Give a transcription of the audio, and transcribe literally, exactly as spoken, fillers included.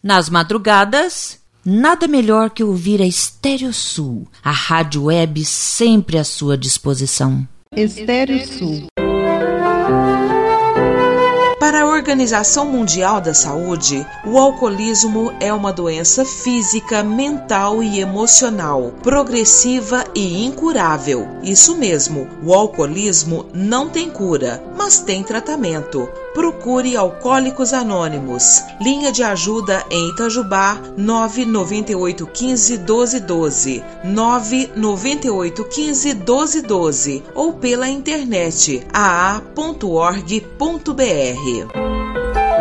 Nas madrugadas, nada melhor que ouvir a Estéreo Sul, a rádio web sempre à sua disposição. Estéreo Sul. Para a Organização Mundial da Saúde, o alcoolismo é uma doença física, mental e emocional, progressiva e incurável. Isso mesmo, o alcoolismo não tem cura, mas tem tratamento. Procure Alcoólicos Anônimos. Linha de ajuda em Itajubá, nove nove oito um cinco, um dois um dois, nove nove oito um cinco, um dois um dois ou pela internet a a ponto org ponto b r.